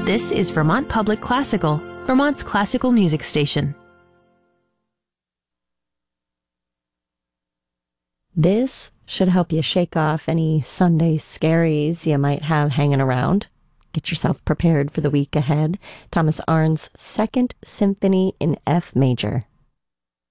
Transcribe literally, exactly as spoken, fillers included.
This is Vermont Public Classical, Vermont's classical music station. This should help you shake off any Sunday scaries you might have hanging around. Get yourself prepared for the week ahead. Thomas Arndt's Second Symphony in F Major.